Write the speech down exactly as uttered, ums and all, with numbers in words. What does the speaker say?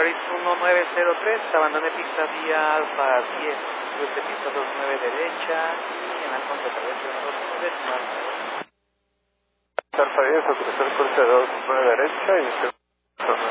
Polaris uno nueve cero tres, abandone pista vía Alfa diez, cruce pista dos nueve derecha y en Alfa terrestre uno dos nueve. Alfa diez, autorizar cruce dos nueve derecha y usted